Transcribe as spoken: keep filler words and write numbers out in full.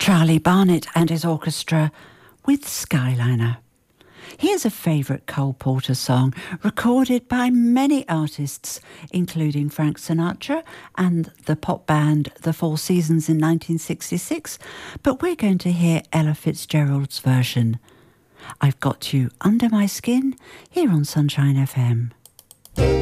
Charlie Barnet and his orchestra with Skyliner. Here's a favourite Cole Porter song recorded by many artists, including Frank Sinatra and the pop band The Four Seasons in nineteen sixty-six, but we're going to hear Ella Fitzgerald's version. I've Got You Under My Skin here on Sunshine F M.